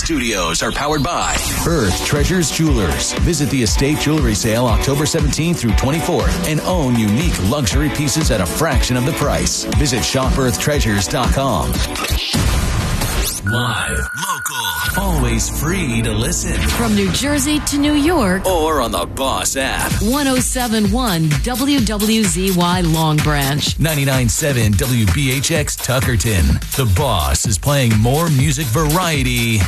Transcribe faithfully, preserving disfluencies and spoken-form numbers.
Studios are powered by Earth Treasures Jewelers. Visit the estate jewelry sale October seventeenth through twenty-fourth and own unique luxury pieces at a fraction of the price. Visit shop earth treasures dot com. Live, local, always free to listen. From New Jersey to New York. Or on the Boss app. one oh seven point one W W Z Y Long Branch. ninety-nine point seven W B H X Tuckerton. The Boss is playing more music variety